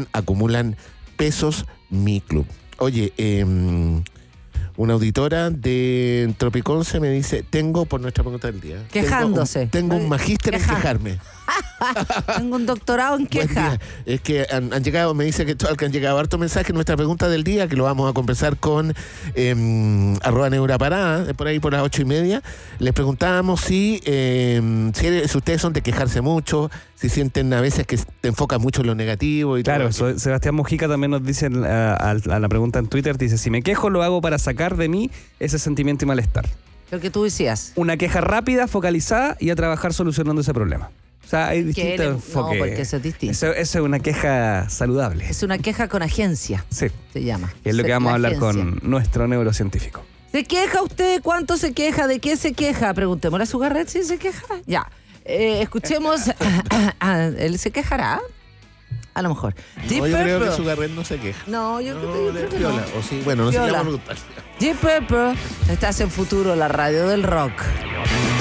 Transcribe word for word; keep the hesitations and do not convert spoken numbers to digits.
también acumulan pesos Mi Club. Oye, eh, una auditora de Tropiconce me dice, tengo, por nuestra pregunta del día, quejándose. Tengo un, tengo un magíster Queja. en quejarme. Tengo un doctorado en queja. Es que han, han llegado, me dice que, que han llegado hartos mensajes en nuestra pregunta del día, que lo vamos a conversar con eh, arroba neuraparada, por ahí por las ocho y media. Les preguntábamos si, eh, si, si ustedes son de quejarse mucho, si sienten a veces que te enfocas mucho en lo negativo. Y claro, todo. Sebastián Mujica también nos dice a, a, a la pregunta en Twitter, dice, si me quejo lo hago para sacar de mí ese sentimiento y malestar. Lo que tú decías. Una queja rápida, focalizada y a trabajar solucionando ese problema. O sea, hay distintos le... enfoques. No, porque eso es distinto. Eso, eso es una queja saludable. Es una queja con agencia. Sí. Se llama. Es lo que vamos la a hablar agencia. con nuestro neurocientífico. ¿Se queja usted? ¿Cuánto se queja? ¿De qué se queja? Preguntémosle a su Garret si se queja. Ya. Eh, escuchemos. ¿Él se quejará? A lo mejor. No, Deep yo creo Purple. que su Garret no se queja. No, yo, No, creo, yo de creo que piola. no. O sí, bueno, no sé, le Piola. vamos a preguntar. Deep Purple. Estás en Futuro, la radio del rock.